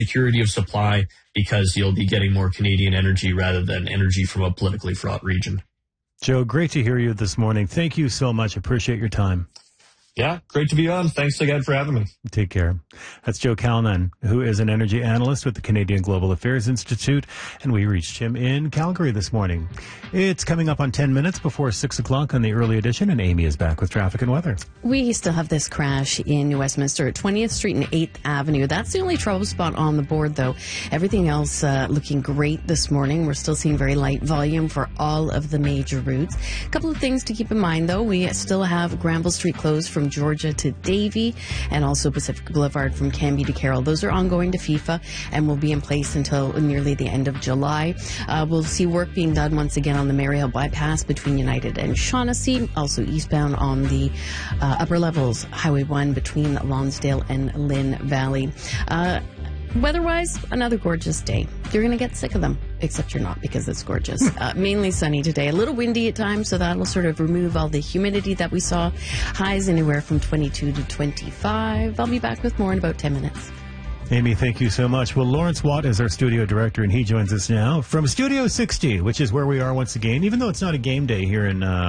security of supply because you'll be getting more Canadian energy rather than energy from a politically fraught region. Joe, great to hear you this morning. Thank you so much. Appreciate your time. Yeah, great to be on. Thanks again for having me. Take care. That's Joe Kalman, who is an energy analyst with the Canadian Global Affairs Institute, and we reached him in Calgary this morning. It's coming up on 10 minutes before 6 o'clock on the early edition, and Amy is back with traffic and weather. We still have this crash in New Westminster at 20th Street and 8th Avenue. That's the only trouble spot on the board, though. Everything else looking great this morning. We're still seeing very light volume for all of the major routes. A couple of things to keep in mind, though. We still have Granville Street closed from Georgia to Davie, and also Pacific Boulevard from Cambie to Carroll. Those are ongoing to FIFA and will be in place until nearly the end of July. We'll see work being done once again on the Maryhill bypass between United and Shaughnessy, also eastbound on the upper levels, Highway 1 between Lonsdale and Lynn Valley. Weather-wise, another gorgeous day. You're going to get sick of them, except you're not because it's gorgeous. Mainly sunny today. A little windy at times, so that'll sort of remove all the humidity that we saw. Highs anywhere from 22 to 25. I'll be back with more in about 10 minutes. Amy, thank you so much. Well, Lawrence Watt is our studio director, and he joins us now from Studio 60, which is where we are once again, even though it's not a game day here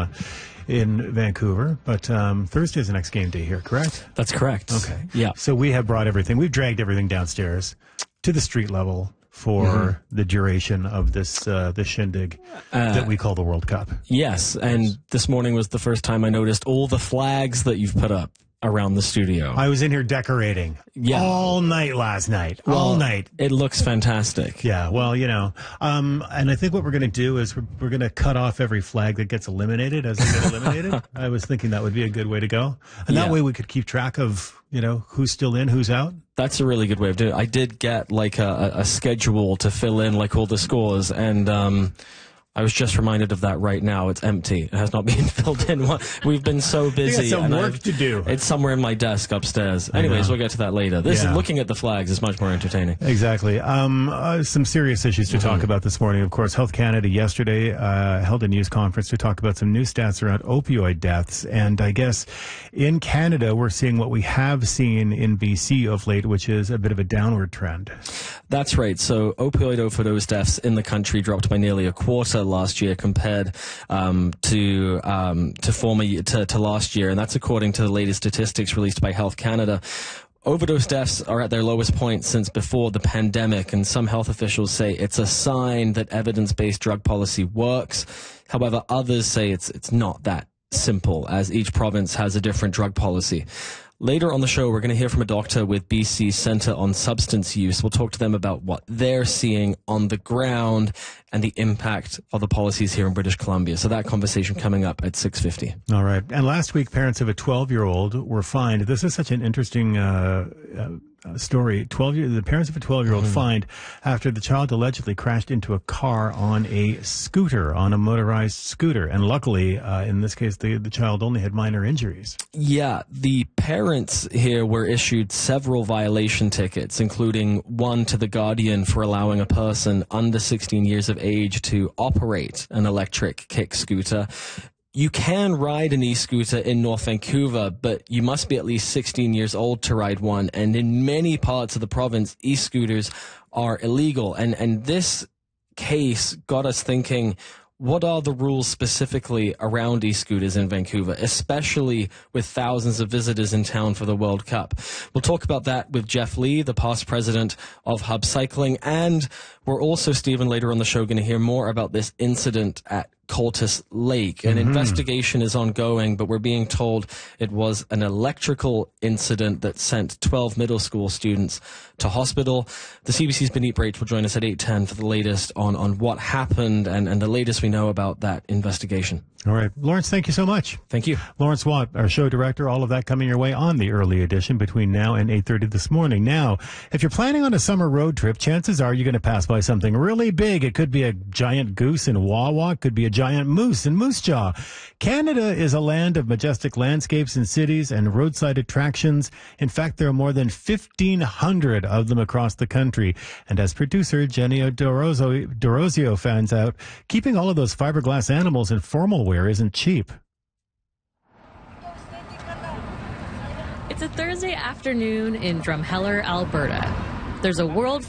in Vancouver, but Thursday is the next game day here, correct? That's correct. Okay. Yeah. So we have brought everything, we've dragged everything downstairs to the street level for the duration of this shindig that we call the World Cup. Yes, and this morning was the first time I noticed all the flags that you've put up around the studio. I was in here decorating all night last night. All night. It looks fantastic. Yeah, well, you know, and I think what we're going to do is we're going to cut off every flag that gets eliminated as they get eliminated. I was thinking that would be a good way to go. And that way we could keep track of, you know, who's still in, who's out. That's a really good way of doing it. I did get like a schedule to fill in like all the scores, and I was just reminded of that right now. It's empty. It has not been filled in. We've been so busy. We got some work to do. It's somewhere in my desk upstairs. Anyways, we'll get to that later. Looking at the flags is much more entertaining. Exactly. Some serious issues to talk about this morning. Of course, Health Canada yesterday held a news conference to talk about some new stats around opioid deaths. And I guess in Canada, we're seeing what we have seen in BC of late, which is a bit of a downward trend. That's right. So opioid overdose deaths in the country dropped by nearly a quarter last year compared to last year, and that's according to the latest statistics released by Health Canada. Overdose deaths are at their lowest point since before the pandemic, and some health officials say it's a sign that evidence-based drug policy works. However, others say it's not that simple, as each province has a different drug policy. Later on the show, we're going to hear from a doctor with BC's Centre on Substance Use. We'll talk to them about what they're seeing on the ground and the impact of the policies here in British Columbia. So that conversation coming up at 6:50. All right. And last week, parents of a 12-year-old were fined. This is such an interesting story. The parents of a 12-year-old fined after the child allegedly crashed into a car on a scooter, on a motorized scooter. And luckily, in this case, the child only had minor injuries. Yeah, the parents here were issued several violation tickets, including one to The Guardian for allowing a person under 16 years of age to operate an electric kick scooter. You can ride an e-scooter in North Vancouver, but you must be at least 16 years old to ride one. And in many parts of the province, e-scooters are illegal. And this case got us thinking, what are the rules specifically around e-scooters in Vancouver, especially with thousands of visitors in town for the World Cup? We'll talk about that with Jeff Lee, the past president of Hub Cycling. And we're also, Stephen, later on the show, going to hear more about this incident at Cultus Lake. An investigation is ongoing, but we're being told it was an electrical incident that sent 12 middle school students to hospital. The CBC's Beneat Brate will join us at 8:10 for the latest on what happened and the latest we know about that investigation. All right. Lawrence, thank you so much. Thank you. Lawrence Watt, our show director, all of that coming your way on the early edition between now and 8:30 this morning. Now, if you're planning on a summer road trip, chances are you're going to pass by something really big. It could be a giant goose in Wawa. It could be a giant moose in Moose Jaw. Canada is a land of majestic landscapes and cities and roadside attractions. In fact, there are more than 1,500 of them across the country. And as producer Jenny Dorozio finds out, keeping all of those fiberglass animals in formal wear isn't cheap. It's a Thursday afternoon in Drumheller, Alberta. There's a world